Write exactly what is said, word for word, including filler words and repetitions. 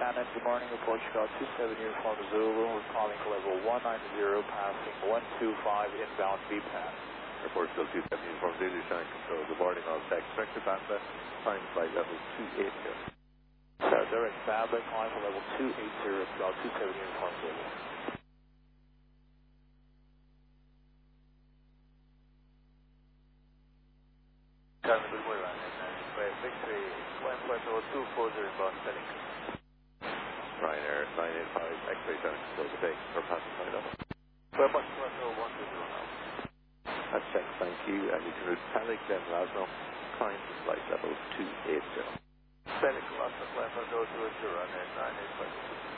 Shannon, good morning, report Chicago two seven Uniform Zulu, we're calling for level one nine zero, passing one two five inbound V PAN. Report Chicago two seven Uniform Zulu, Shannon Control, the boarding of Tech Spectre Banda, time flight level two eighty. So direct Banda, calling for level two eighty, Chicago two seven Uniform Zulu. Shannon, good morning, Victory, climb flight level two forty inbound setting. Ryanair nine eight five, X-ray Shannon Control, the base for passing flight level. Very much flight level one two zero now. That's checked, thank you, and you can route Pelic, then Lasno, climb to flight level two eighty. Pelic, Lasno, climb flight level two eighty, Ryanair nine eight five.